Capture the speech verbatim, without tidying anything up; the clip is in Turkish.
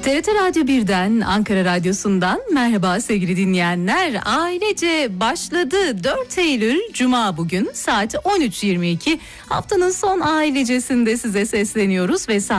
T R T Radyo birden, Ankara Radyosu'ndan merhaba sevgili dinleyenler. Ailece başladı. dört Eylül Cuma bugün saat on üç yirmi iki. Haftanın son ailecesinde size sesleniyoruz ve saat